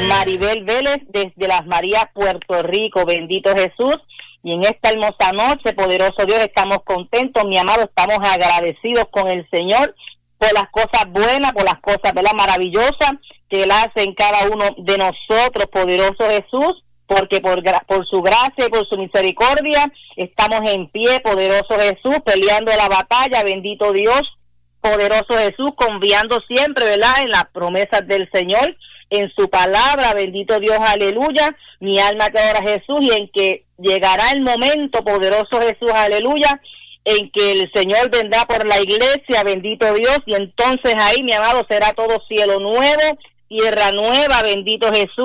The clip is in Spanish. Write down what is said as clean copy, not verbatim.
Maribel Vélez desde Las Marías, Puerto Rico. Bendito Jesús. Y en esta hermosa noche, poderoso Dios, estamos contentos, mi amado, estamos agradecidos con el Señor por las cosas buenas, por las cosas, ¿verdad?, maravillosas que Él hace en cada uno de nosotros, poderoso Jesús, porque por su gracia y por su misericordia estamos en pie, poderoso Jesús, peleando la batalla, bendito Dios, poderoso Jesús, confiando siempre, ¿verdad?, en las promesas del Señor, en su palabra, bendito Dios, aleluya, mi alma te adora Jesús, y en que llegará el momento, poderoso Jesús, aleluya, en que el Señor vendrá por la iglesia, bendito Dios, y entonces ahí, mi amado, será todo cielo nuevo, tierra nueva, bendito Jesús.